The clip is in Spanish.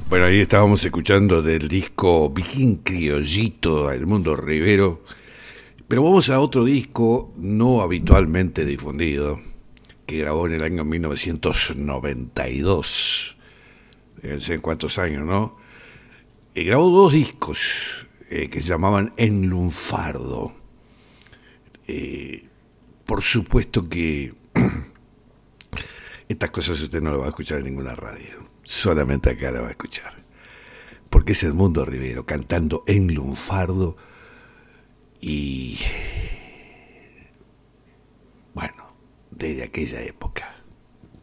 Bueno, ahí estábamos escuchando del disco Bien Criollito, Edmundo Rivero. Pero vamos a otro disco no habitualmente difundido, que grabó en el año 1992. No sé en cuántos años, ¿no? Grabó dos discos que se llamaban En Lunfardo. Por supuesto que estas cosas usted no las va a escuchar en ninguna radio. Solamente acá la va a escuchar. Porque es Edmundo Rivero cantando En Lunfardo. Y bueno, desde aquella época.